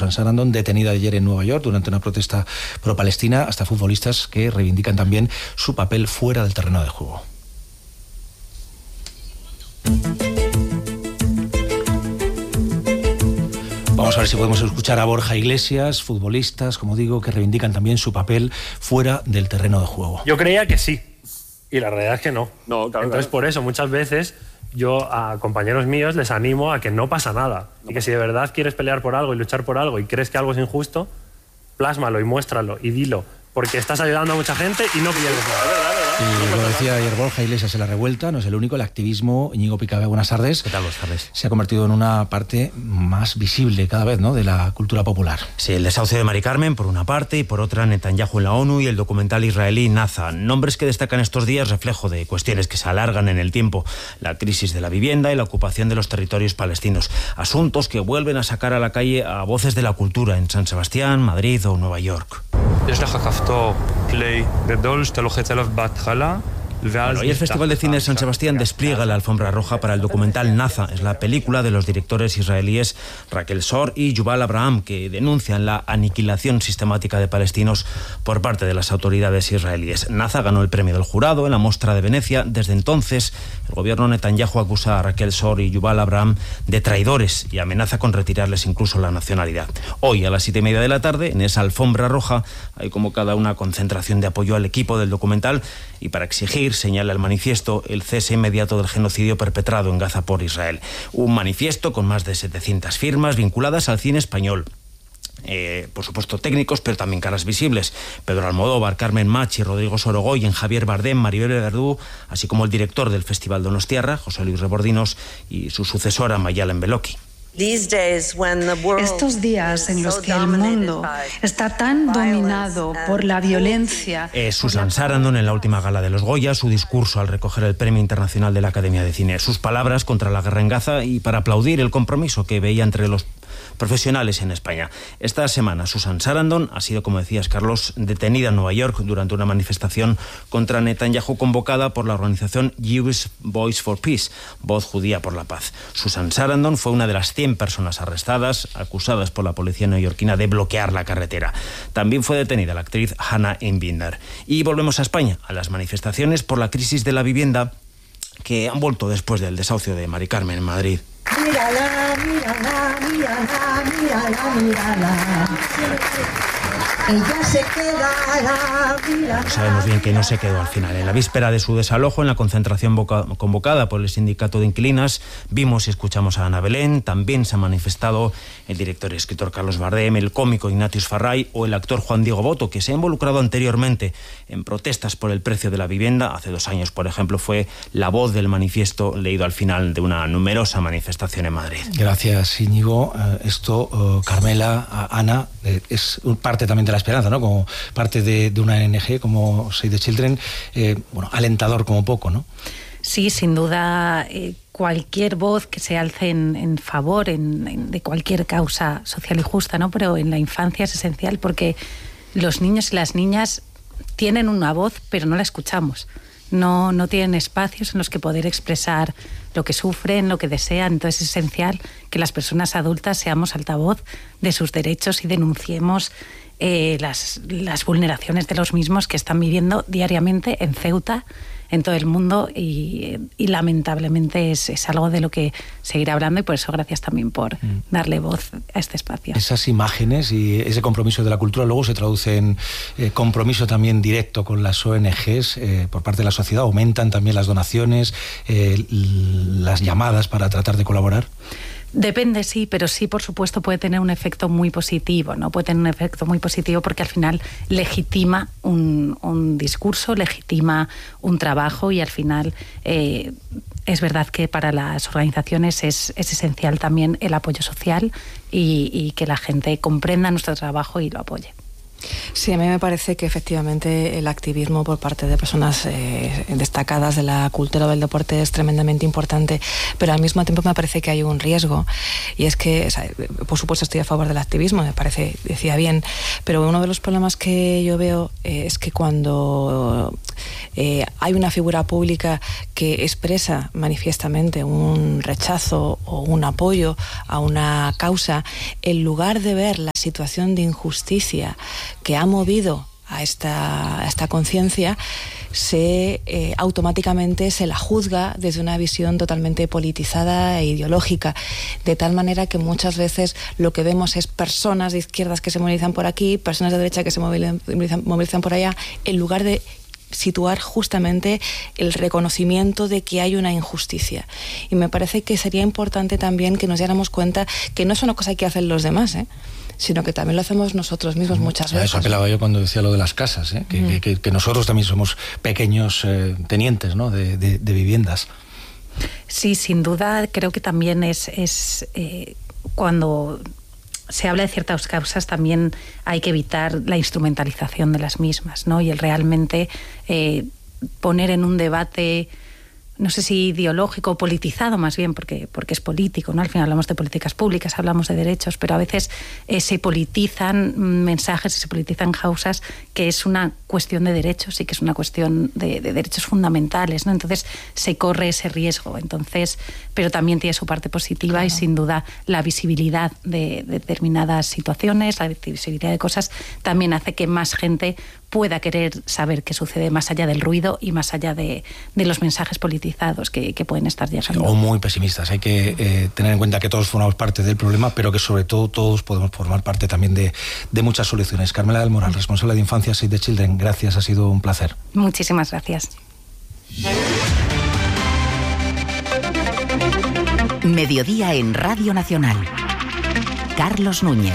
Susan Sarandon, detenida ayer en Nueva York durante una protesta pro-palestina, hasta futbolistas que reivindican también su papel fuera del terreno de juego. Vamos a ver si podemos escuchar a Borja Iglesias, futbolistas, como digo, que reivindican también su papel fuera del terreno de juego. Yo creía que sí, y la realidad es que no. No, claro, Entonces, por eso, muchas veces yo a compañeros míos les animo a que no pasa nada. Y que si de verdad quieres pelear por algo y luchar por algo y crees que algo es injusto, plásmalo y muéstralo y dilo. Porque estás ayudando a mucha gente y no pierdes nada. Y lo decía ayer Borja Iglesias en La Revuelta, no es el único, el activismo. Íñigo Picabe, buenas tardes. ¿Qué tal, buenas tardes? Se ha convertido en una parte más visible cada vez, ¿no?, de la cultura popular. Sí, el desahucio de Mari Carmen por una parte y por otra Netanyahu en la ONU y el documental israelí Naza. Nombres que destacan estos días, reflejo de cuestiones que se alargan en el tiempo. La crisis de la vivienda y la ocupación de los territorios palestinos. Asuntos que vuelven a sacar a la calle a voces de la cultura en San Sebastián, Madrid o Nueva York. Bueno, hoy el Festival de Cine de San Sebastián despliega la alfombra roja para el documental Naza. Es la película de los directores israelíes Raquel Sor y Yuval Abraham, que denuncian la aniquilación sistemática de palestinos por parte de las autoridades israelíes. Naza ganó el premio del jurado en la Mostra de Venecia. Desde entonces, el gobierno Netanyahu acusa a Raquel Sor y Yuval Abraham de traidores y amenaza con retirarles incluso la nacionalidad. Hoy, a las 7:30 de la tarde, en esa alfombra roja, hay convocada una concentración de apoyo al equipo del documental y para exigir, señala el manifiesto, el cese inmediato del genocidio perpetrado en Gaza por Israel. Un manifiesto con más de 700 firmas vinculadas al cine español. Por supuesto técnicos, pero también caras visibles. Pedro Almodóvar, Carmen Machi, Rodrigo Sorogoyen, Javier Bardem, Maribel Verdú, así como el director del Festival Donostiarra, José Luis Rebordinos, y su sucesora, Mayalen Beloki. Estos días en los que el mundo está tan dominado por la violencia... Susan Sarandon en la última gala de los Goya, su discurso al recoger el Premio Internacional de la Academia de Cine, sus palabras contra la guerra en Gaza y para aplaudir el compromiso que veía entre los profesionales en España. Esta semana Susan Sarandon ha sido, como decías, Carlos, detenida en Nueva York durante una manifestación contra Netanyahu convocada por la organización Jewish Voice for Peace, Voz Judía por la Paz. Susan Sarandon fue una de las 100 personas arrestadas, acusadas por la policía neoyorquina de bloquear la carretera. También fue detenida la actriz Hannah Einbinder. Y volvemos a España, a las manifestaciones por la crisis de la vivienda que han vuelto después del desahucio de Mari Carmen en Madrid. Mírala, mírala, mírala, mírala, mírala. Ella se quedará, mírala. Sabemos bien que no se quedó al final. En la víspera de su desalojo, en la concentración convocada por el sindicato de inquilinas, vimos y escuchamos a Ana Belén. También se ha manifestado el director y escritor Carlos Bardem, el cómico Ignatius Farray o el actor Juan Diego Boto, que se ha involucrado anteriormente en protestas por el precio de la vivienda. Hace 2 años, por ejemplo, fue la voz del manifiesto leído al final de una numerosa manifestación en Madrid. Gracias, Íñigo. Esto, Carmela, Ana, es parte también de la esperanza, ¿no? Como parte de una ONG como Save the Children, alentador como poco, ¿no? Sí, sin duda, cualquier voz que se alce en favor de cualquier causa social y justa, ¿no? Pero en la infancia es esencial porque los niños y las niñas tienen una voz, pero no la escuchamos. No tienen espacios en los que poder expresar lo que sufren, lo que desean. Entonces es esencial que las personas adultas seamos altavoz de sus derechos y denunciemos las vulneraciones de los mismos que están viviendo diariamente en Ceuta, en todo el mundo, y lamentablemente es algo de lo que seguirá hablando, y por eso gracias también por darle voz a este espacio. Esas imágenes y ese compromiso de la cultura luego se traduce en compromiso también directo con las ONGs por parte de la sociedad. Aumentan también las donaciones, las llamadas para tratar de colaborar. Depende, sí, pero sí, por supuesto, puede tener un efecto muy positivo, ¿no? Puede tener un efecto muy positivo porque al final legitima un discurso, legitima un trabajo, y al final es verdad que para las organizaciones es esencial también el apoyo social y que la gente comprenda nuestro trabajo y lo apoye. Sí, a mí me parece que efectivamente el activismo por parte de personas destacadas de la cultura o del deporte es tremendamente importante, pero al mismo tiempo me parece que hay un riesgo, y es que, por supuesto, estoy a favor del activismo, me parece, decía bien, pero uno de los problemas que yo veo es que cuando hay una figura pública que expresa manifiestamente un rechazo o un apoyo a una causa, en lugar de ver la situación de injusticia que ha movido a esta conciencia, automáticamente se la juzga desde una visión totalmente politizada e ideológica, de tal manera que muchas veces lo que vemos es personas de izquierdas que se movilizan por aquí, personas de derecha que se movilizan por allá, en lugar de situar justamente el reconocimiento de que hay una injusticia. Y me parece que sería importante también que nos diéramos cuenta que no es una cosa que hacen los demás, sino que también lo hacemos nosotros mismos muchas veces. A eso apelaba yo cuando decía lo de las casas, que nosotros también somos pequeños tenientes, ¿no?, de viviendas. Sí, sin duda, creo que también es cuando se habla de ciertas causas, también hay que evitar la instrumentalización de las mismas, ¿no? Y el realmente poner en un debate, no sé si ideológico o politizado más bien, porque es político, ¿no? Al final hablamos de políticas públicas, hablamos de derechos, pero a veces se politizan mensajes, se politizan causas, que es una cuestión de derechos y que es una cuestión de derechos fundamentales, ¿no? Entonces se corre ese riesgo. Entonces, pero también tiene su parte positiva, claro. Y sin duda la visibilidad de determinadas situaciones, la visibilidad de cosas, también hace que más gente pueda querer saber qué sucede más allá del ruido y más allá de los mensajes politizados que pueden estar llegando. O muy pesimistas. Hay que tener en cuenta que todos formamos parte del problema, pero que sobre todo todos podemos formar parte también de muchas soluciones. Carmela del Moral, responsable de Infancia Save the Children, gracias, ha sido un placer. Muchísimas gracias. Mediodía en Radio Nacional. Carlos Núñez.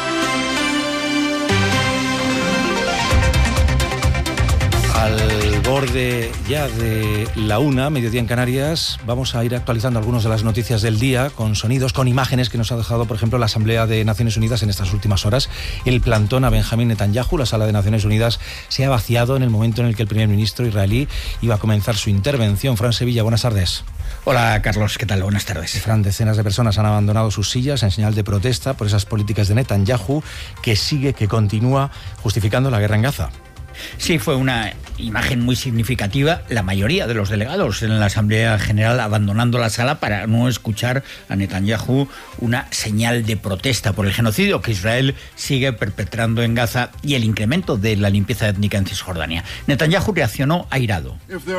Al borde ya de la 1, mediodía en Canarias, vamos a ir actualizando algunas de las noticias del día con sonidos, con imágenes que nos ha dejado, por ejemplo, la Asamblea de Naciones Unidas en estas últimas horas. El plantón a Benjamín Netanyahu, la sala de Naciones Unidas, se ha vaciado en el momento en el que el primer ministro israelí iba a comenzar su intervención. Fran Sevilla, buenas tardes. Hola Carlos, ¿qué tal? Buenas tardes. Fran, decenas de personas han abandonado sus sillas en señal de protesta por esas políticas de Netanyahu que continúa justificando la guerra en Gaza. Sí, fue una imagen muy significativa. La mayoría de los delegados en la Asamblea General abandonando la sala para no escuchar a Netanyahu, una señal de protesta por el genocidio que Israel sigue perpetrando en Gaza y el incremento de la limpieza étnica en Cisjordania. Netanyahu reaccionó airado.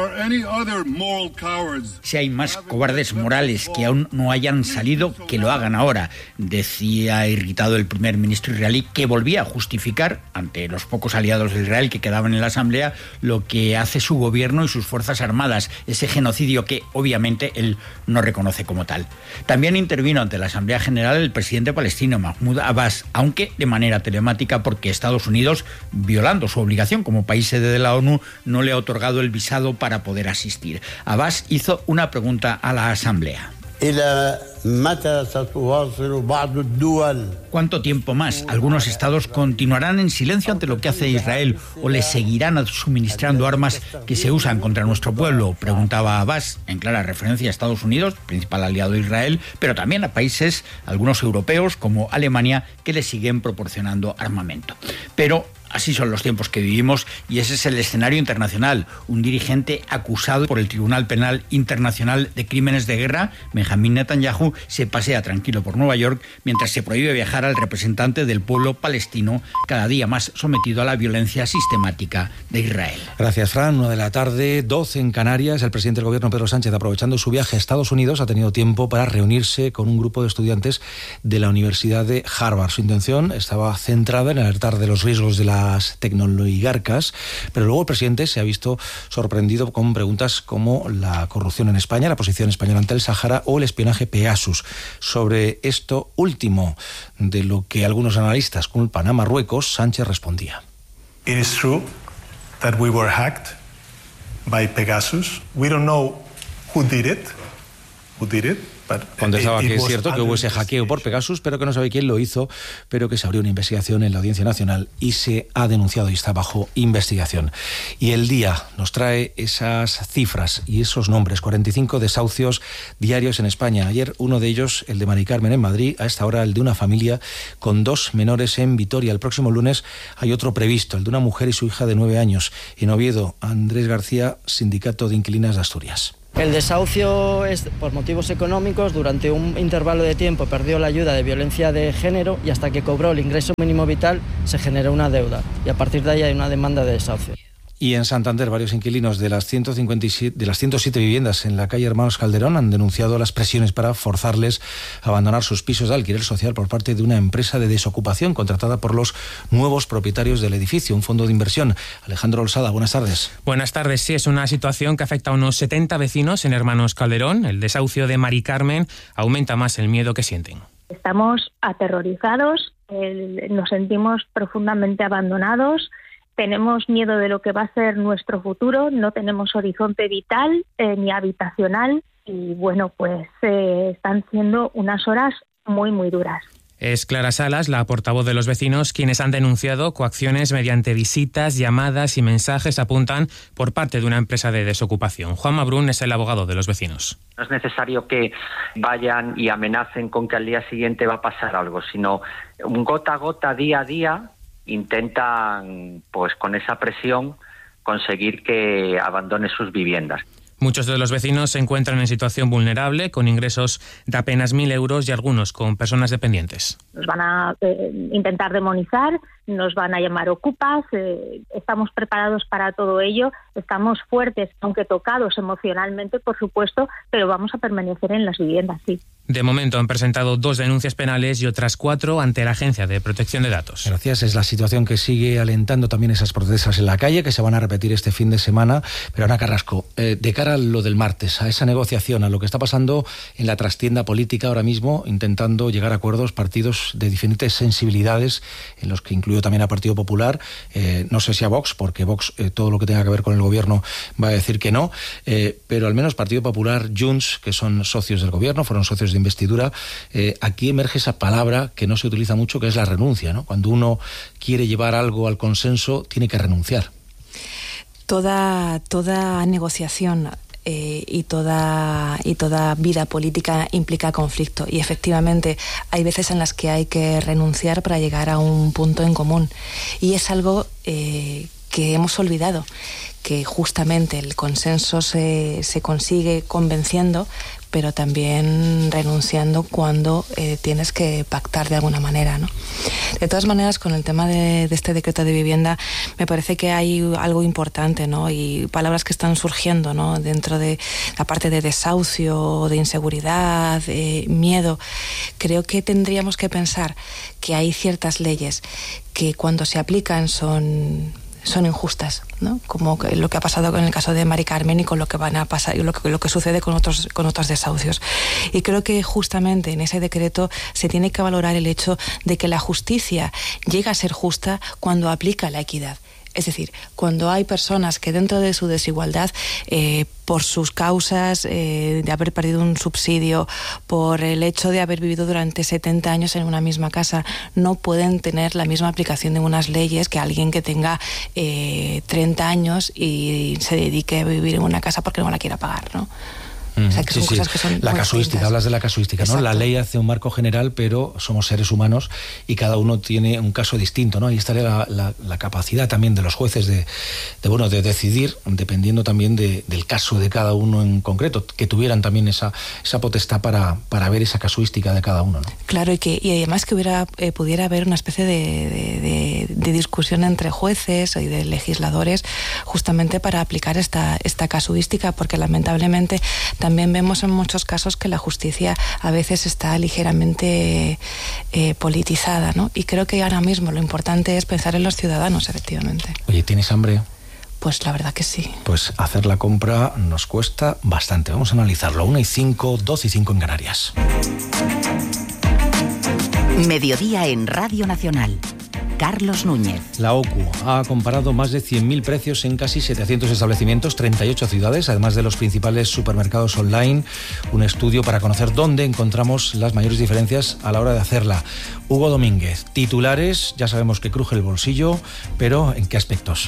Si hay más cobardes morales que aún no hayan salido, que lo hagan ahora, decía irritado el primer ministro israelí, que volvía a justificar ante los pocos aliados de Israel que quedaban en la Asamblea lo que hace su gobierno y sus fuerzas armadas, ese genocidio que obviamente él no reconoce como tal. También intervino ante la Asamblea General el presidente palestino Mahmoud Abbas, aunque de manera telemática porque Estados Unidos, violando su obligación como país sede de la ONU, no le ha otorgado el visado para poder asistir. Abbas hizo una pregunta a la Asamblea. ¿Cuánto tiempo más? ¿Algunos estados continuarán en silencio ante lo que hace Israel o le seguirán suministrando armas que se usan contra nuestro pueblo? Preguntaba Abbas, en clara referencia a Estados Unidos, principal aliado de Israel, pero también a países, algunos europeos como Alemania, que le siguen proporcionando armamento. Pero así son los tiempos que vivimos y ese es el escenario internacional. Un dirigente acusado por el Tribunal Penal Internacional de Crímenes de Guerra, Benjamín Netanyahu, se pasea tranquilo por Nueva York mientras se prohíbe viajar al representante del pueblo palestino, cada día más sometido a la violencia sistemática de Israel. Gracias, Fran. 1:00 12 en Canarias. El presidente del gobierno, Pedro Sánchez, aprovechando su viaje a Estados Unidos, ha tenido tiempo para reunirse con un grupo de estudiantes de la Universidad de Harvard. Su intención estaba centrada en alertar de los riesgos de las tecnoligarcas, pero luego el presidente se ha visto sorprendido con preguntas como la corrupción en España, la posición española ante el Sáhara o el espionaje Pegasus. Sobre esto último, de lo que algunos analistas culpan a Marruecos, Sánchez respondía. It is true that we were hacked by Pegasus. We don't know who did it, Contestaba que es cierto que hubo ese hackeo por Pegasus, pero que no sabe quién lo hizo, pero que se abrió una investigación en la Audiencia Nacional y se ha denunciado y está bajo investigación. Y El Día nos trae esas cifras y esos nombres, 45 desahucios diarios en España. Ayer uno de ellos, el de Mari Carmen en Madrid, a esta hora el de una familia con 2 menores en Vitoria. El próximo lunes hay otro previsto, el de una mujer y su hija de 9 años. En Oviedo, Andrés García, Sindicato de Inquilinas de Asturias. El desahucio es por motivos económicos. Durante un intervalo de tiempo perdió la ayuda de violencia de género y hasta que cobró el ingreso mínimo vital se generó una deuda y a partir de ahí hay una demanda de desahucio. Y en Santander, varios inquilinos de las 107 viviendas en la calle Hermanos Calderón han denunciado las presiones para forzarles a abandonar sus pisos de alquiler social por parte de una empresa de desocupación contratada por los nuevos propietarios del edificio, un fondo de inversión. Alejandro Olsada, buenas tardes. Buenas tardes. Sí, es una situación que afecta a unos 70 vecinos en Hermanos Calderón. El desahucio de Mari Carmen aumenta más el miedo que sienten. Estamos aterrorizados, nos sentimos profundamente abandonados. Tenemos miedo de lo que va a ser nuestro futuro, no tenemos horizonte vital ni habitacional y bueno, pues están siendo unas horas muy, muy duras. Es Clara Salas, la portavoz de los vecinos, quienes han denunciado coacciones mediante visitas, llamadas y mensajes, apuntan, por parte de una empresa de desocupación. Juanma Brun es el abogado de los vecinos. No es necesario que vayan y amenacen con que al día siguiente va a pasar algo, sino gota a gota, día a día, intentan, pues con esa presión, conseguir que abandone sus viviendas. Muchos de los vecinos se encuentran en situación vulnerable, con ingresos de apenas 1.000 euros y algunos con personas dependientes. Nos van a intentar demonizar, nos van a llamar ocupas, estamos preparados para todo ello, estamos fuertes, aunque tocados emocionalmente, por supuesto, pero vamos a permanecer en las viviendas, sí. De momento han presentado 2 denuncias penales y otras 4 ante la Agencia de Protección de Datos. Gracias. Es la situación que sigue alentando también esas protestas en la calle, que se van a repetir este fin de semana. Pero Ana Carrasco, de cara a lo del martes, a esa negociación, a lo que está pasando en la trastienda política ahora mismo, intentando llegar a acuerdos partidos de diferentes sensibilidades, en los que incluyo también a Partido Popular, no sé si a Vox, porque Vox todo lo que tenga que ver con el gobierno va a decir que no, pero al menos Partido Popular, Junts, que son socios del gobierno, fueron socios de investidura, aquí emerge esa palabra que no se utiliza mucho, que es la renuncia, ¿no? Cuando uno quiere llevar algo al consenso, tiene que renunciar. Toda negociación y toda vida política implica conflicto y efectivamente hay veces en las que hay que renunciar para llegar a un punto en común y es algo que hemos olvidado, que justamente el consenso se consigue convenciendo, pero también renunciando cuando tienes que pactar de alguna manera, ¿no? De todas maneras, con el tema de este decreto de vivienda, me parece que hay algo importante, ¿no? Y palabras que están surgiendo, ¿no? Dentro de la parte de desahucio, de inseguridad, miedo. Creo que tendríamos que pensar que hay ciertas leyes que cuando se aplican son injustas, ¿no? Como lo que ha pasado con el caso de Mari Carmen y con lo que van a pasar y lo que sucede con otros desahucios. Y creo que justamente en ese decreto se tiene que valorar el hecho de que la justicia llega a ser justa cuando aplica la equidad. Es decir, cuando hay personas que dentro de su desigualdad, por sus causas de haber perdido un subsidio, por el hecho de haber vivido durante 70 años en una misma casa, no pueden tener la misma aplicación de unas leyes que alguien que tenga 30 años y se dedique a vivir en una casa porque no la quiera pagar, ¿no? O sea, que son cosas que son la casuística, hablas de la casuística, ¿no? La ley hace un marco general, pero somos seres humanos y cada uno tiene un caso distinto, ¿no? Ahí estaría la capacidad también de los jueces de decidir, dependiendo también del caso de cada uno en concreto, que tuvieran también esa potestad para ver esa casuística de cada uno, ¿no? Claro, y además que pudiera haber una especie de discusión entre jueces y de legisladores justamente para aplicar esta casuística, porque lamentablemente también vemos en muchos casos que la justicia a veces está ligeramente politizada, ¿no? Y creo que ahora mismo lo importante es pensar en los ciudadanos, efectivamente. Oye, ¿tienes hambre? Pues la verdad que sí. Pues hacer la compra nos cuesta bastante. Vamos a analizarlo. 1:05, 2:05 en Canarias. Mediodía en Radio Nacional. Carlos Núñez. La OCU ha comparado más de 100.000 precios en casi 700 establecimientos, 38 ciudades, además de los principales supermercados online. Un estudio para conocer dónde encontramos las mayores diferencias a la hora de hacerla. Hugo Domínguez, titulares, ya sabemos que cruje el bolsillo, pero ¿en qué aspectos?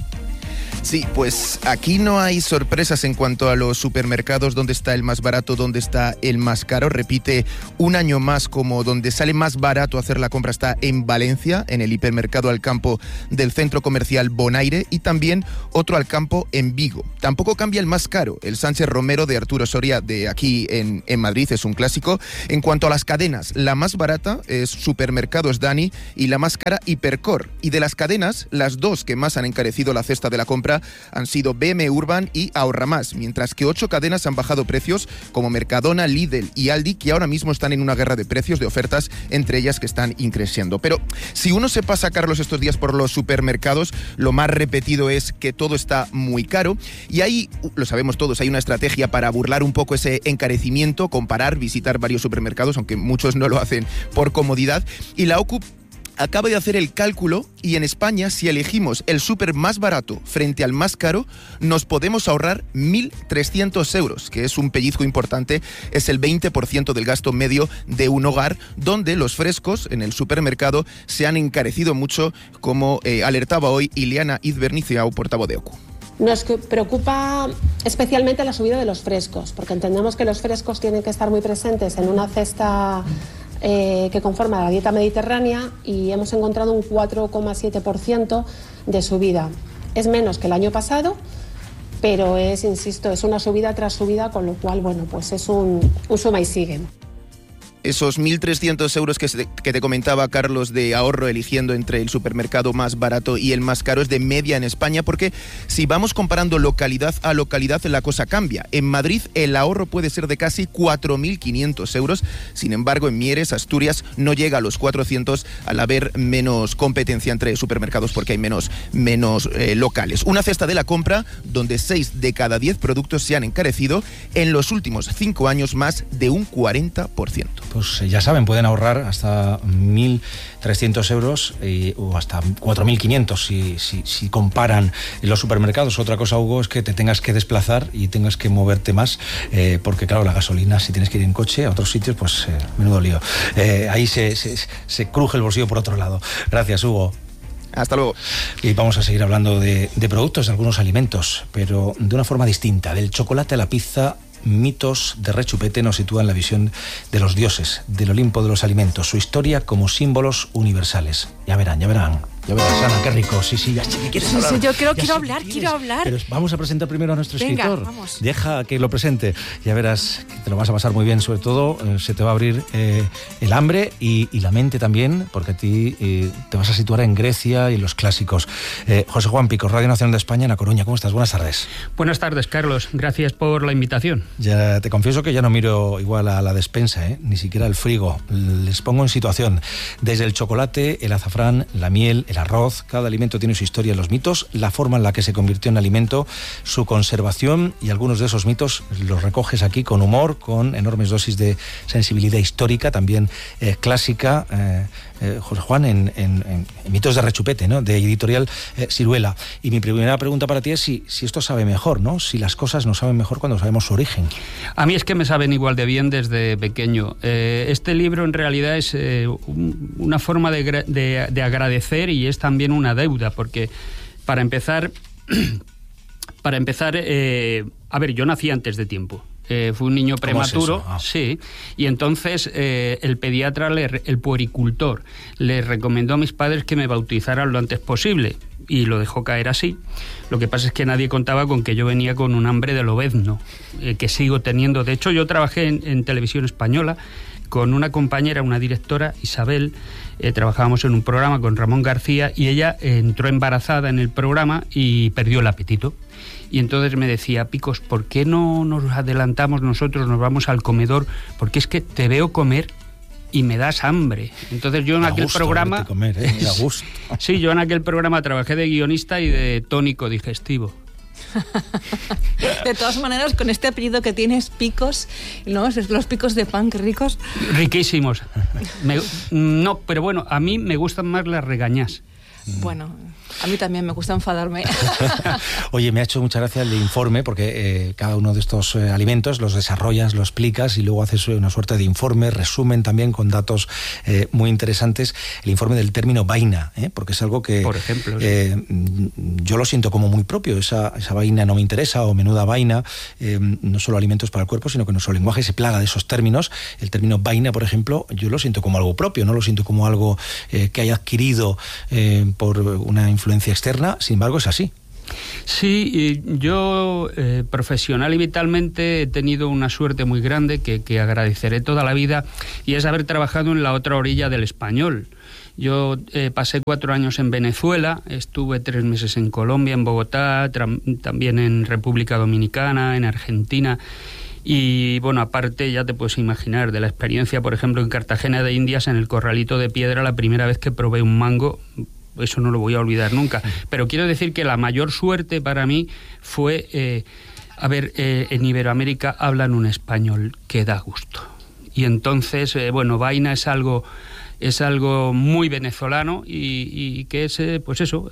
Sí, pues aquí no hay sorpresas en cuanto a los supermercados, dónde está el más barato, dónde está el más caro. Repite un año más como donde sale más barato hacer la compra está en Valencia, en el hipermercado Alcampo del centro comercial Bonaire, y también otro Alcampo en Vigo. Tampoco cambia el más caro, el Sánchez Romero de Arturo Soria de aquí en Madrid, es un clásico. En cuanto a las cadenas, la más barata es Supermercados Dani y la más cara Hipercor. Y de las cadenas, las dos que más han encarecido la cesta de la compra han sido BM Urban y Ahorra Más, mientras que 8 cadenas han bajado precios como Mercadona, Lidl y Aldi, que ahora mismo están en una guerra de precios, de ofertas, entre ellas que están increciendo. Pero si uno se pasa, Carlos, estos días por los supermercados, lo más repetido es que todo está muy caro, y ahí, lo sabemos todos, hay una estrategia para burlar un poco ese encarecimiento, comparar, visitar varios supermercados, aunque muchos no lo hacen por comodidad, y la OCU acaba de hacer el cálculo, y en España, si elegimos el súper más barato frente al más caro, nos podemos ahorrar 1.300 euros, que es un pellizco importante, es el 20% del gasto medio de un hogar, donde los frescos en el supermercado se han encarecido mucho, como alertaba hoy Ileana Izberniciau, portavoz de OCU. Nos preocupa especialmente la subida de los frescos, porque entendemos que los frescos tienen que estar muy presentes en una cesta que conforma la dieta mediterránea, y hemos encontrado un 4,7% de subida. Es menos que el año pasado, pero insisto, es una subida tras subida, con lo cual, bueno, pues es un suma y sigue. Esos 1.300 euros que te comentaba, Carlos, de ahorro eligiendo entre el supermercado más barato y el más caro es de media en España, porque si vamos comparando localidad a localidad, la cosa cambia. En Madrid el ahorro puede ser de casi 4.500 euros, sin embargo en Mieres, Asturias, no llega a los 400 al haber menos competencia entre supermercados, porque hay menos locales. Una cesta de la compra donde 6 de cada 10 productos se han encarecido en los últimos 5 años más de un 40%. Pues ya saben, pueden ahorrar hasta 1.300 euros o hasta 4.500 si comparan los supermercados. Otra cosa, Hugo, es que te tengas que desplazar y tengas que moverte más, porque claro, la gasolina, si tienes que ir en coche a otros sitios, pues menudo lío. Ahí se cruje el bolsillo por otro lado. Gracias, Hugo. Hasta luego. Y vamos a seguir hablando de productos, de algunos alimentos, pero de una forma distinta. Del chocolate a la pizza, mitos de Rechupete nos sitúan la visión de los dioses, del Olimpo de los alimentos, su historia como símbolos universales. Ya verán. Ya verás, Ana, qué rico. Sí, ya sé que quieres hablar. Sí, yo quiero hablar. Pero vamos a presentar primero a nuestro escritor. Vamos. Deja que lo presente. Ya verás que te lo vas a pasar muy bien. Sobre todo, se te va a abrir el hambre y la mente también, porque a ti te vas a situar en Grecia y en los clásicos. José Juan Picos, Radio Nacional de España, en A Coruña. ¿Cómo estás? Buenas tardes. Buenas tardes, Carlos. Gracias por la invitación. Ya te confieso que ya no miro igual a la despensa, ni siquiera el frigo. Les pongo en situación. Desde el chocolate, el azafrán, la miel, el arroz, cada alimento tiene su historia, los mitos, la forma en la que se convirtió en alimento, su conservación, y algunos de esos mitos los recoges aquí con humor, con enormes dosis de sensibilidad histórica, también clásica, José Juan, en Mitos de Rechupete, ¿no?, de editorial Siruela. Y mi primera pregunta para ti es si esto sabe mejor, ¿no? Si las cosas nos saben mejor cuando sabemos su origen. A mí es que me saben igual de bien desde pequeño. Este libro en realidad es una forma de agradecer, y es también una deuda, porque para empezar, a ver, yo nací antes de tiempo. Fui un niño prematuro, sí, y entonces el pediatra, el puericultor, le recomendó a mis padres que me bautizaran lo antes posible, y lo dejó caer así. Lo que pasa es que nadie contaba con que yo venía con un hambre de lobezno, que sigo teniendo. De hecho, yo trabajé en Televisión Española con una compañera, una directora, Isabel. Trabajábamos en un programa con Ramón García, y ella entró embarazada en el programa y perdió el apetito. Y entonces me decía: Picos, ¿por qué no nos adelantamos nosotros, nos vamos al comedor? Porque es que te veo comer y me das hambre. Entonces yo en aquel programa... Comer, me da gusto. Sí, yo en aquel programa trabajé de guionista y de tónico digestivo. De todas maneras, con este apellido que tienes, Picos, ¿no? Los picos de pan, qué ricos. Riquísimos. No, pero bueno, a mí me gustan más las regañás. Bueno, a mí también me gusta enfadarme. Oye, me ha hecho mucha gracia el informe, porque cada uno de estos alimentos los desarrollas, los explicas y luego haces una suerte de informe, resumen también con datos muy interesantes. El informe del término vaina, porque es algo que, por ejemplo, yo lo siento como muy propio. Esa vaina no me interesa, o menuda vaina, no solo alimentos para el cuerpo, sino que nuestro lenguaje se plaga de esos términos. El término vaina, por ejemplo, yo lo siento como algo propio, no lo siento como algo que haya adquirido por una influencia externa. Sin embargo, es así. Sí, yo profesional y vitalmente he tenido una suerte muy grande que agradeceré toda la vida, y es haber trabajado en la otra orilla del español. Yo pasé 4 años en Venezuela, estuve 3 meses en Colombia, en Bogotá, también en República Dominicana, en Argentina. Y bueno, aparte ya te puedes imaginar de la experiencia, por ejemplo, en Cartagena de Indias, en el Corralito de Piedra, la primera vez que probé un mango. Eso no lo voy a olvidar nunca. Pero quiero decir que la mayor suerte para mí fue, en Iberoamérica hablan un español que da gusto. Y entonces, vaina es algo muy venezolano y que es, pues eso,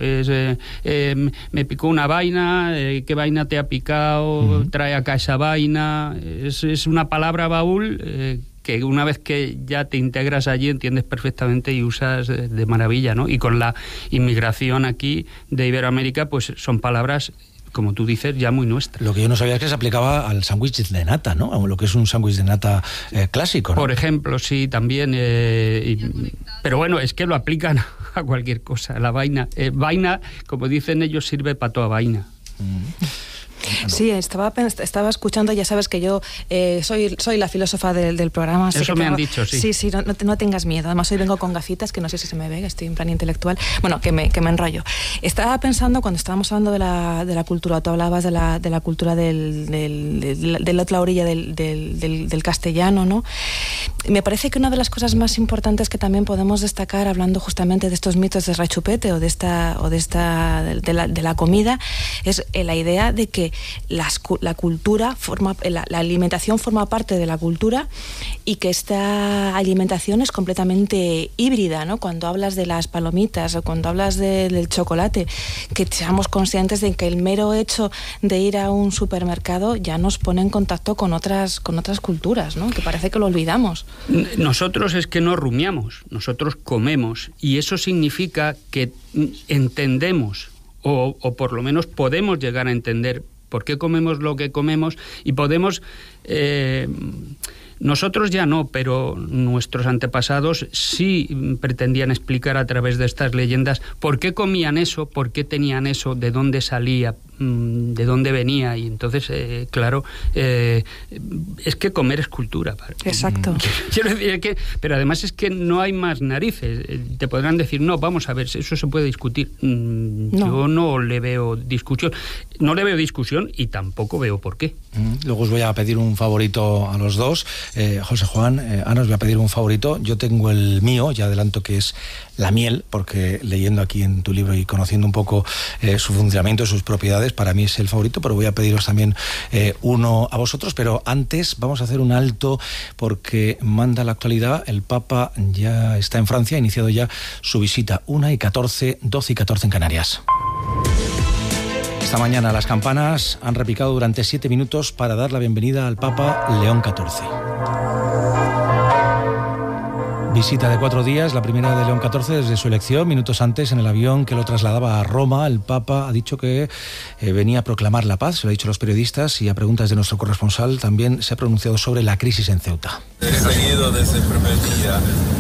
me picó una vaina, ¿qué vaina te ha picado? Trae acá esa vaina. Es una palabra baúl que una vez que ya te integras allí entiendes perfectamente y usas de maravilla, ¿no? Y con la inmigración aquí de Iberoamérica, pues son palabras, como tú dices, ya muy nuestras. Lo que yo no sabía es que se aplicaba al sándwich de nata, ¿no? A lo que es un sándwich de nata clásico, ¿no? Por ejemplo, sí, también. Pero bueno, es que lo aplican a cualquier cosa. La vaina, como dicen ellos, sirve para toda vaina. Sí, estaba escuchando, ya sabes que yo soy la filósofa del programa. Eso me han dicho, sí. Sí, no tengas miedo. Además, hoy vengo con gafitas, que no sé si se me ve, que estoy en plan intelectual. Bueno, que me enrollo. Estaba pensando, cuando estábamos hablando de la cultura, tú hablabas de la cultura de la otra orilla del castellano, ¿no? Me parece que una de las cosas más importantes que también podemos destacar, hablando justamente de estos mitos de rechupete o de la comida, es la idea de que la cultura la alimentación forma parte de la cultura, y que esta alimentación es completamente híbrida, ¿no? Cuando hablas de las palomitas o cuando hablas del chocolate, que seamos conscientes de que el mero hecho de ir a un supermercado ya nos pone en contacto con otras culturas, ¿no? Que parece que lo olvidamos. Nosotros es que no rumiamos, nosotros comemos, y eso significa que entendemos, o por lo menos podemos llegar a entender por qué comemos lo que comemos, y podemos... nosotros ya no, pero nuestros antepasados sí pretendían explicar a través de estas leyendas por qué comían eso, por qué tenían eso, de dónde salía, de dónde venía. Y entonces, claro, es que comer es cultura. Exacto. Quiero decir que, pero además es que no hay más narices. Te podrán decir, no, vamos a ver, eso se puede discutir. No. Yo no le veo discusión. No le veo discusión y tampoco veo por qué. Luego os voy a pedir un favorito a los dos. José Juan, Ana, os voy a pedir un favorito. Yo tengo el mío, ya adelanto que es la miel, porque leyendo aquí en tu libro y conociendo un poco su funcionamiento, sus propiedades, para mí es el favorito, pero voy a pediros también uno a vosotros. Pero antes vamos a hacer un alto, porque manda la actualidad. El Papa ya está en Francia, ha iniciado ya su visita. 1:14, 12:14 en Canarias. Esta mañana las campanas han repicado durante 7 minutos para dar la bienvenida al Papa León XIV. Visita de 4 días, la primera de León XIV desde su elección. Minutos antes, en el avión que lo trasladaba a Roma, el Papa ha dicho que venía a proclamar la paz, se lo ha dicho a los periodistas, y a preguntas de nuestro corresponsal también se ha pronunciado sobre la crisis en Ceuta. He seguido desde el primer día.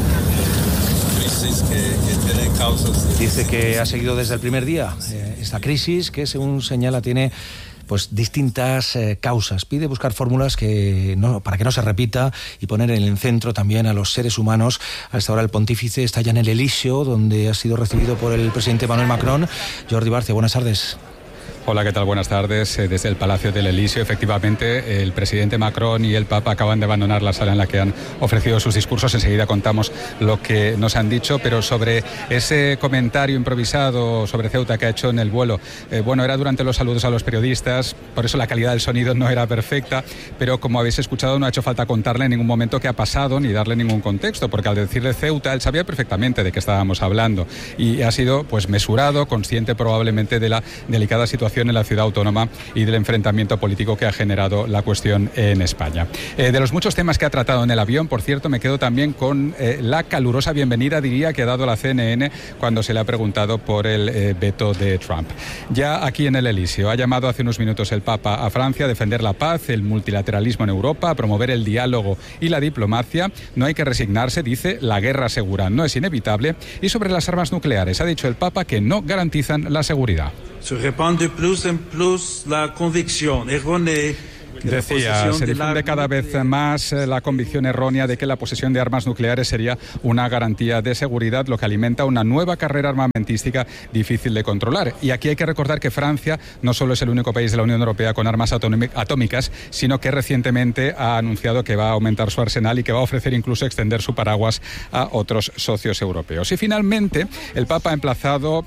Que tiene causas. Dice que ha seguido desde el primer día esta crisis, que según señala tiene pues distintas causas. Pide buscar fórmulas para que no se repita, y poner en el centro también a los seres humanos. A esta hora el pontífice está ya en el Elíseo, donde ha sido recibido por el presidente Emmanuel Macron. Jordi Barcia, buenas tardes. Hola, ¿qué tal? Buenas tardes. Desde el Palacio del Elíseo, efectivamente, el presidente Macron y el Papa acaban de abandonar la sala en la que han ofrecido sus discursos. Enseguida contamos lo que nos han dicho, pero sobre ese comentario improvisado sobre Ceuta que ha hecho en el vuelo, bueno, era durante los saludos a los periodistas, por eso la calidad del sonido no era perfecta, pero como habéis escuchado, no ha hecho falta contarle en ningún momento qué ha pasado ni darle ningún contexto, porque al decirle Ceuta, él sabía perfectamente de qué estábamos hablando y ha sido pues mesurado, consciente probablemente de la delicada situación en la ciudad autónoma y del enfrentamiento político que ha generado la cuestión en España. De los muchos temas que ha tratado en el avión, por cierto, me quedo también con la calurosa bienvenida, diría, que ha dado la CNN cuando se le ha preguntado por el veto de Trump. Ya aquí en el Elíseo ha llamado hace unos minutos el Papa a Francia a defender la paz, el multilateralismo en Europa, a promover el diálogo y la diplomacia. No hay que resignarse, dice, la guerra segura no es inevitable. Y sobre las armas nucleares ha dicho el Papa que no garantizan la seguridad. Se répand de plus en plus la convicción errónea. Decía, se difunde cada vez más la convicción errónea de que la posesión de armas nucleares sería una garantía de seguridad, lo que alimenta una nueva carrera armamentística difícil de controlar. Y aquí hay que recordar que Francia no solo es el único país de la Unión Europea con armas atómicas, sino que recientemente ha anunciado que va a aumentar su arsenal y que va a ofrecer incluso extender su paraguas a otros socios europeos. Y finalmente, el Papa ha emplazado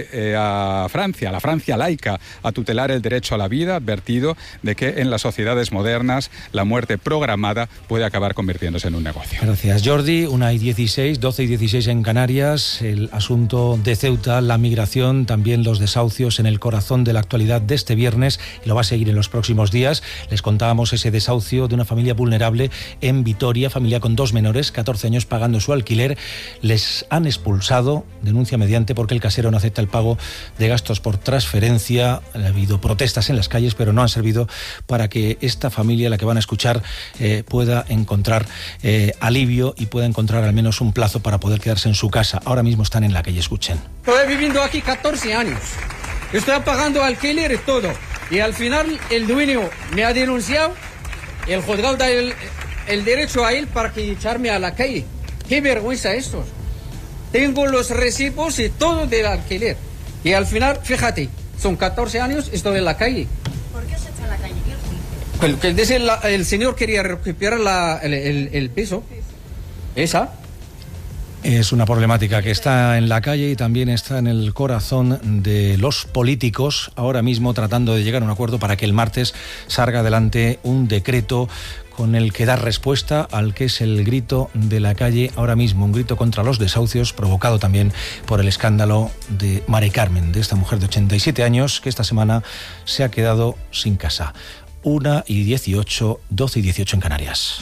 a Francia, a la Francia laica, a tutelar el derecho a la vida, advertido de que en la sociedades modernas la muerte programada puede acabar convirtiéndose en un negocio. Gracias, Jordi. 1:16, 12:16 en Canarias. El asunto de Ceuta, la migración, también los desahucios en el corazón de la actualidad de este viernes, y lo va a seguir en los próximos días. Les contábamos ese desahucio de una familia vulnerable en Vitoria, familia con 2 menores, 14 años pagando su alquiler. Les han expulsado, denuncia mediante, porque el casero no acepta el pago de gastos por transferencia. Ha habido protestas en las calles, pero no han servido para que esta familia, la que van a escuchar, pueda encontrar alivio y pueda encontrar al menos un plazo para poder quedarse en su casa. Ahora mismo están en la calle, escuchen. Estoy viviendo aquí 14 años. Estoy pagando alquiler y todo. Y al final el dueño me ha denunciado. El juzgado da el derecho a él para que echarme a la calle. Qué vergüenza esto. Tengo los recibos y todo del alquiler. Y al final, fíjate, son 14 años, estoy en la calle. ¿Por qué se echa a la calle? Que dice el señor quería recuperar el piso. Esa. Es una problemática que está en la calle y también está en el corazón de los políticos, ahora mismo tratando de llegar a un acuerdo para que el martes salga adelante un decreto con el que dar respuesta al que es el grito de la calle ahora mismo, un grito contra los desahucios provocado también por el escándalo de Mari Carmen, de esta mujer de 87 años que esta semana se ha quedado sin casa. 1:18, 12:18 en Canarias.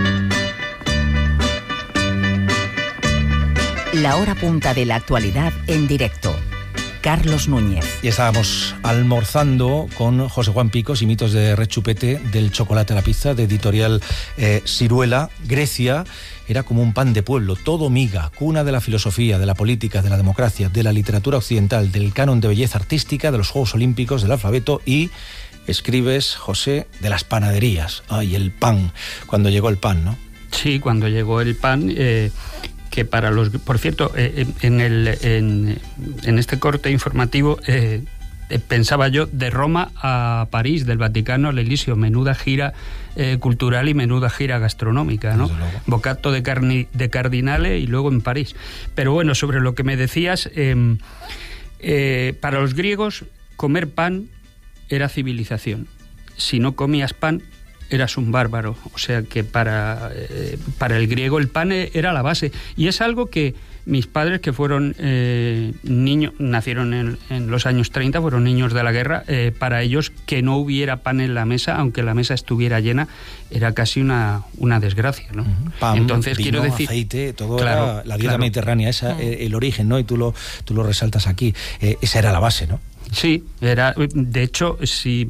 La hora punta de la actualidad en directo. Carlos Núñez. Y estábamos almorzando con José Juan Picos y mitos de rechupete del chocolate a la pizza de editorial Siruela. Grecia era como un pan de pueblo, todo miga, cuna de la filosofía, de la política, de la democracia, de la literatura occidental, del canon de belleza artística, de los Juegos Olímpicos, del alfabeto y... escribes, José, de las panaderías. Ay, el pan, cuando llegó el pan, ¿no? Sí, cuando llegó el pan, que para los... Por cierto, en este corte informativo pensaba yo de Roma a París, del Vaticano al Elíseo, menuda gira cultural y menuda gira gastronómica, ¿no? Bocato de Cardinale y luego en París. Pero bueno, sobre lo que me decías, para los griegos comer pan era civilización. Si no comías pan, eras un bárbaro. O sea que para el griego el pan era la base. Y es algo que mis padres, que fueron niños, nacieron en los años 30, fueron niños de la guerra, para ellos que no hubiera pan en la mesa, aunque la mesa estuviera llena, era casi una desgracia, ¿no? Pan, entonces, vino, quiero decir, aceite, todo era la dieta mediterránea, esa, el origen, ¿no? Y tú lo resaltas aquí. Esa era la base, ¿no? Sí, era, de hecho, si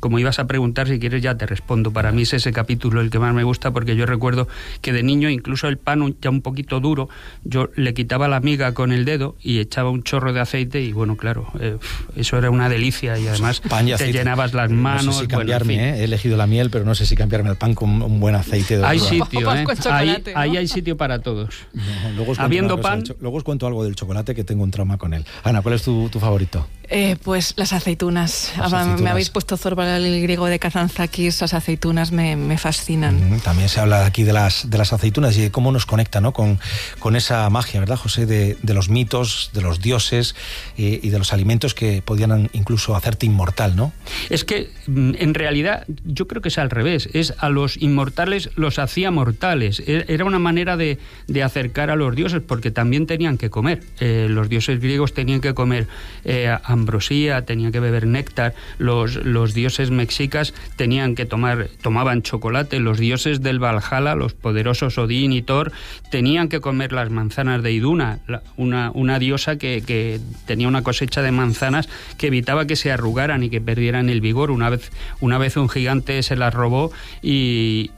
como ibas a preguntar, si quieres ya te respondo. Para mí es ese capítulo el que más me gusta, porque yo recuerdo que de niño, incluso el pan ya un poquito duro, yo le quitaba la miga con el dedo y echaba un chorro de aceite y bueno, claro, eso era una delicia y además te llenabas las manos. No sé si cambiarme, bueno, en fin. He elegido la miel, pero no sé si cambiarme el pan con un buen aceite. Hay sitio, ahí hay sitio para todos. No, luego habiendo pan... Luego os cuento algo del chocolate, que tengo un trauma con él. Ana, ¿cuál es tu favorito? Pues las aceitunas. Me habéis puesto Zorba el griego de Kazantzakis, las aceitunas me fascinan. También se habla aquí de las aceitunas y de cómo nos conecta, ¿no? con esa magia, ¿verdad, José? De los mitos, de los dioses y de los alimentos que podían incluso hacerte inmortal, ¿no? Es que en realidad yo creo que es al revés. Es a los inmortales los hacía mortales. Era una manera de acercar a los dioses, porque también tenían que comer. Los dioses griegos tenían que comer ambrosía, tenían que beber néctar. Los dioses mexicas tomaban chocolate. Los dioses del Valhalla, los poderosos Odín y Thor, tenían que comer las manzanas de Iduna, una diosa que tenía una cosecha de manzanas que evitaba que se arrugaran y que perdieran el vigor. Una vez un gigante se las robó y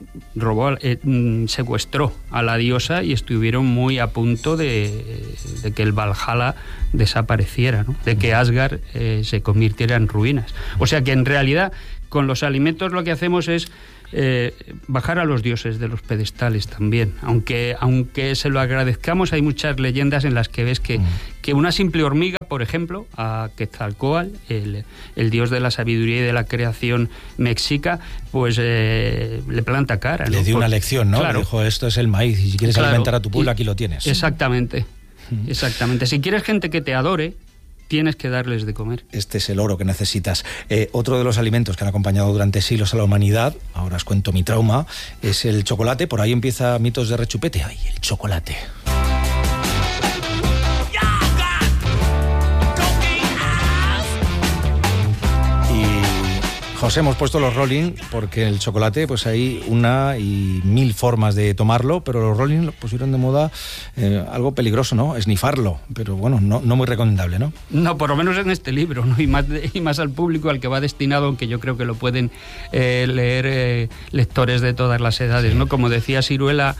secuestró a la diosa y estuvieron muy a punto de que el Valhalla desapareciera, ¿no? De que Asgard se convirtiera en ruinas. O sea que en realidad con los alimentos lo que hacemos es bajar a los dioses de los pedestales también, aunque se lo agradezcamos. Hay muchas leyendas en las que ves que una simple hormiga, por ejemplo, a Quetzalcóatl, el dios de la sabiduría y de la creación mexica, pues le planta cara, ¿no? Le dio una lección, ¿no? Claro. Le dijo, esto es el maíz, y si quieres alimentar a tu pueblo, aquí lo tienes. Exactamente. Si quieres gente que te adore, tienes que darles de comer. Este es el oro que necesitas. Otro de los alimentos que han acompañado durante siglos a la humanidad, ahora os cuento mi trauma, es el chocolate. Por ahí empieza Mitos de Rechupete. ¡Ay, el chocolate! José, hemos puesto los Rolling porque el chocolate, pues hay 1.000 formas de tomarlo, pero los Rolling lo pusieron de moda algo peligroso, ¿no? Esnifarlo, pero bueno, no muy recomendable, ¿no? No, por lo menos en este libro, ¿no? Y más al público al que va destinado, aunque yo creo que lo pueden leer lectores de todas las edades, ¿no? Como decía Siruela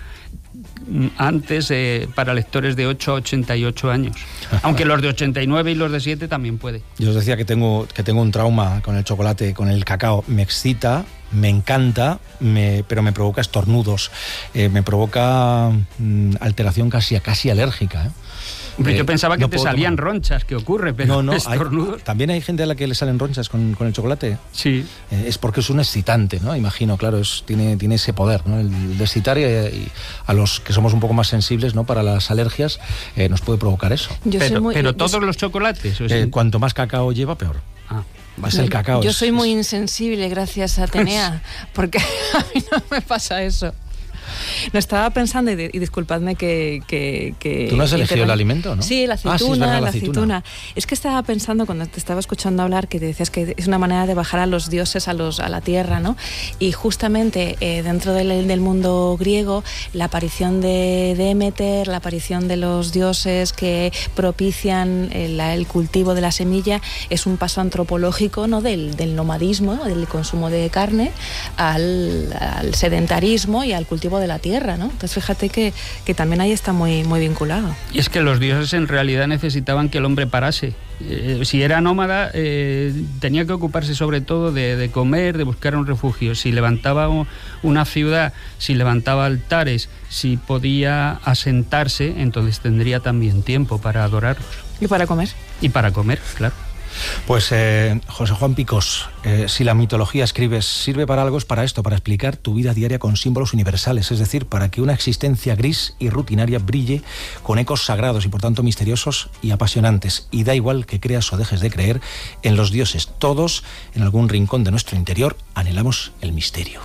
antes, para lectores de 8 a 88 años. Aunque los de 89 y los de 7 también puede. Yo os decía que tengo un trauma con el chocolate, con el cacao. Me excita, me encanta, pero me provoca estornudos. Me provoca alteración casi alérgica, ¿eh? Hombre, yo pensaba que te salían ronchas, ¿qué ocurre? Pero no, estornudos. También hay gente a la que le salen ronchas con el chocolate. Sí. Es porque es un excitante, ¿no? Imagino, claro, tiene ese poder, ¿no? El de excitar, y a los que somos un poco más sensibles, ¿no? Para las alergias, nos puede provocar eso. Pero todos los chocolates. Cuanto más cacao lleva, peor. Es el cacao. Yo soy muy insensible, gracias a Atenea, porque a mí no me pasa eso. No, estaba pensando, y disculpadme que ¿Tú no has elegido el alimento, no? Sí, la aceituna, sí, es verdad, la aceituna. Es que estaba pensando, cuando te estaba escuchando hablar, que te decías que es una manera de bajar a los dioses a la tierra, ¿no? Y justamente dentro del mundo griego, la aparición de Demeter, la aparición de los dioses que propician el cultivo de la semilla, es un paso antropológico, ¿no? Del nomadismo, ¿no? Del consumo de carne, al sedentarismo y al cultivo de la tierra, ¿no? Entonces fíjate que también ahí está muy, muy vinculado. Y es que los dioses en realidad necesitaban que el hombre parase. Si era nómada, tenía que ocuparse sobre todo de comer, de buscar un refugio. Si levantaba una ciudad, si levantaba altares, si podía asentarse, entonces tendría también tiempo para adorarlos. Y para comer. Y para comer, claro. Pues José Juan Picós, si la mitología sirve para algo, es para esto, para explicar tu vida diaria con símbolos universales, es decir, para que una existencia gris y rutinaria brille con ecos sagrados y por tanto misteriosos y apasionantes. Y da igual que creas o dejes de creer en los dioses, todos en algún rincón de nuestro interior anhelamos el misterio.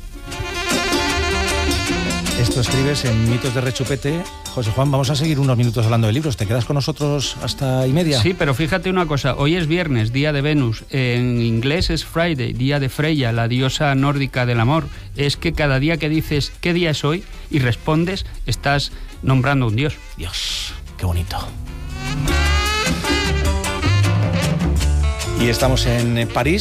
Esto escribes en Mitos de Rechupete. José Juan, vamos a seguir unos minutos hablando de libros. ¿Te quedas con nosotros hasta 1:30? Sí, pero fíjate una cosa. Hoy es viernes, día de Venus. En inglés es Friday, día de Freya, la diosa nórdica del amor. Es que cada día que dices ¿qué día es hoy? Y respondes, estás nombrando a un dios. Dios, qué bonito. Y estamos en París.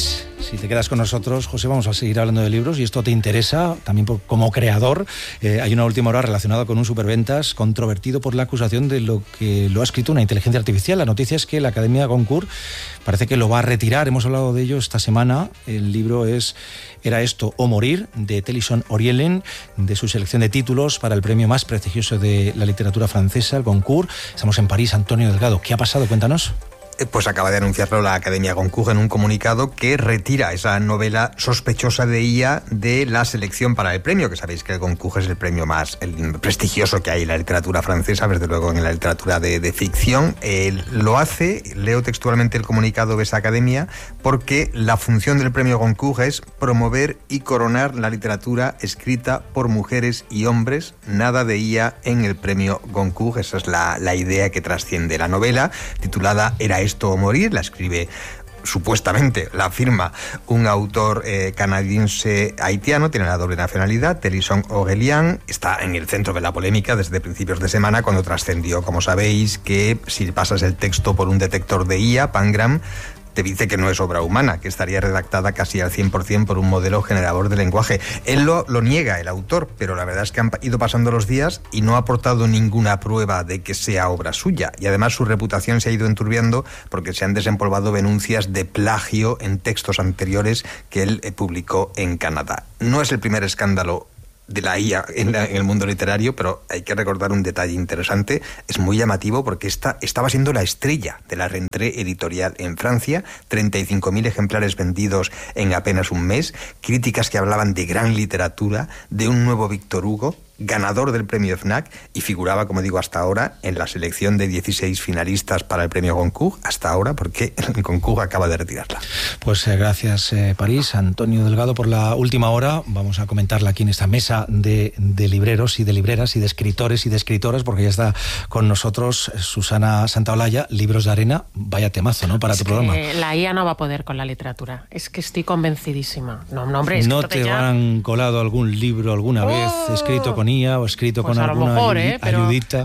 Si te quedas con nosotros, José, vamos a seguir hablando de libros y esto te interesa también como creador. Hay una última hora relacionada con un superventas controvertido por la acusación de lo que lo ha escrito una inteligencia artificial. La noticia es que la Academia Goncourt parece que lo va a retirar. Hemos hablado de ello esta semana. El libro Era esto o morir, de Télisson Orielen, de su selección de títulos para el premio más prestigioso de la literatura francesa, el Goncourt. Estamos en París. Antonio Delgado, ¿qué ha pasado? Cuéntanos. Pues acaba de anunciarlo la Academia Goncourt en un comunicado que retira esa novela sospechosa de IA de la selección para el premio, que sabéis que el Goncourt es el premio más prestigioso que hay en la literatura francesa, desde luego en la literatura de ficción. Lo hace, leo textualmente el comunicado de esa academia, porque la función del premio Goncourt es promover y coronar la literatura escrita por mujeres y hombres, nada de IA en el premio Goncourt. Esa es la idea que trasciende la novela, titulada Era esto o morir, la escribe supuestamente, la firma un autor canadiense haitiano, tiene la doble nacionalidad, Télisson Orielen. Está en el centro de la polémica desde principios de semana, cuando trascendió, como sabéis, que si pasas el texto por un detector de IA, Pangram, te dice que no es obra humana, que estaría redactada casi al 100% por un modelo generador de lenguaje. Él lo niega, el autor, pero la verdad es que han ido pasando los días y no ha aportado ninguna prueba de que sea obra suya. Y además su reputación se ha ido enturbiando porque se han desempolvado denuncias de plagio en textos anteriores que él publicó en Canadá. No es el primer escándalo de la IA en el mundo literario, pero hay que recordar un detalle interesante. Es muy llamativo porque estaba siendo la estrella de la rentrée editorial en Francia, 35.000 ejemplares vendidos en apenas un mes, críticas que hablaban de gran literatura, de un nuevo Víctor Hugo, ganador del premio FNAC, y figuraba, como digo, hasta ahora en la selección de 16 finalistas para el premio Goncourt, hasta ahora, porque el Goncourt acaba de retirarla. Pues gracias, París. Antonio Delgado, por la última hora. Vamos a comentarla aquí en esta mesa de libreros y de libreras y de escritores y de escritoras, porque ya está con nosotros Susana Santaolalla. Libros de arena, vaya temazo, ¿no?, para tu programa. La IA no va a poder con la literatura, es que estoy convencidísima. No, hombre, ¿No te han colado algún libro alguna vez escrito con IA o escrito pues con alguna pero ayudita?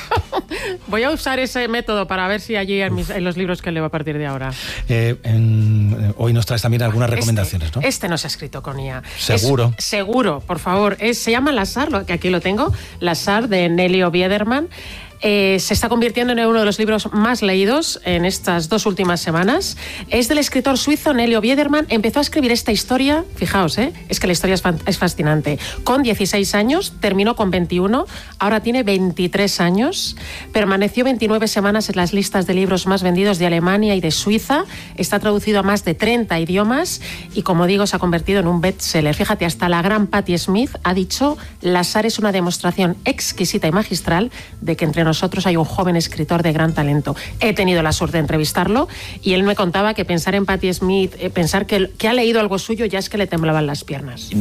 Voy a usar ese método para ver si allí en los libros que leo a partir de ahora. Hoy nos traes también algunas recomendaciones, ¿no? Este no se ha escrito con IA. Seguro. Seguro, por favor. Se llama Lazar, que aquí lo tengo, Lazar, de Nelio Biederman. Se está convirtiendo en uno de los libros más leídos en estas 2 últimas semanas. Es del escritor suizo Nelio Biederman. Empezó a escribir esta historia, fijaos, es que la historia es fascinante. Con 16 años, terminó con 21, ahora tiene 23 años. Permaneció 29 semanas en las listas de libros más vendidos de Alemania y de Suiza. Está traducido a más de 30 idiomas y, como digo, se ha convertido en un bestseller. Fíjate, hasta la gran Patti Smith ha dicho: Lazar es una demostración exquisita y magistral de que entre nosotros hay un joven escritor de gran talento. He tenido la suerte de entrevistarlo y él me contaba que pensar en Patti Smith, pensar que ha leído algo suyo, ya es que le temblaban las piernas.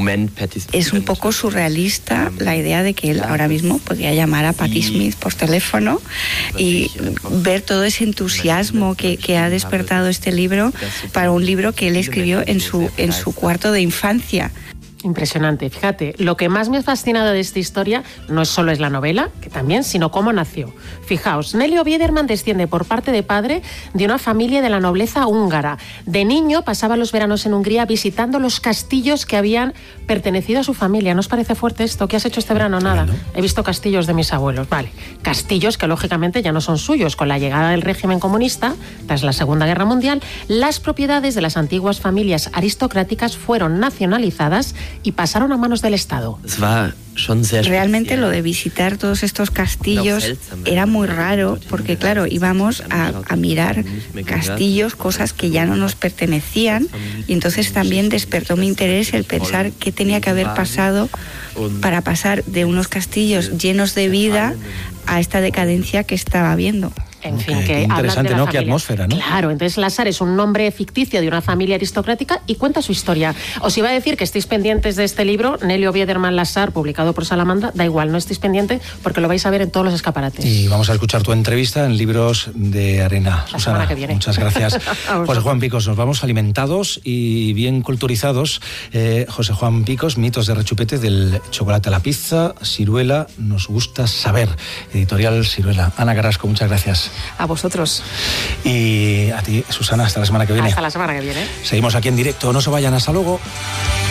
Es un poco surrealista la idea de que él ahora mismo podría llamar a Patti Smith por teléfono y ver todo ese entusiasmo que ha despertado este libro para un libro que él escribió en su cuarto de infancia. Impresionante. Fíjate, lo que más me ha fascinado de esta historia no solo es la novela, que también, sino cómo nació. Fijaos, Nelio Biederman desciende por parte de padre de una familia de la nobleza húngara. De niño pasaba los veranos en Hungría visitando los castillos que habían pertenecido a su familia. ¿No os parece fuerte esto? ¿Qué has hecho este verano? Nada. He visto castillos de mis abuelos. Vale. Castillos que lógicamente ya no son suyos. Con la llegada del régimen comunista, tras la Segunda Guerra Mundial, las propiedades de las antiguas familias aristocráticas fueron nacionalizadas y pasaron a manos del Estado. Realmente lo de visitar todos estos castillos era muy raro porque, claro, íbamos a mirar castillos, cosas que ya no nos pertenecían, y entonces también despertó mi interés el pensar qué tenía que haber pasado para pasar de unos castillos llenos de vida a esta decadencia que estaba viendo. En fin, que interesante, ¿no? Qué atmósfera, ¿no? Claro, entonces Lazar es un nombre ficticio de una familia aristocrática y cuenta su historia. Os iba a decir que estéis pendientes de este libro, Nelio Biederman Lazar, publicado por Salamandra. Da igual, no estéis pendientes porque lo vais a ver en todos los escaparates. Y vamos a escuchar tu entrevista en Libros de Arena. La semana que viene. Muchas gracias. José Juan Picos, nos vamos alimentados y bien culturizados. José Juan Picos, mitos de rechupete, del chocolate a la pizza, Siruela, nos gusta saber. Editorial Siruela. Ana Carrasco, muchas gracias. A vosotros. Y a ti, Susana, hasta la semana que viene. Hasta la semana que viene. Seguimos aquí en directo, no se vayan, hasta luego.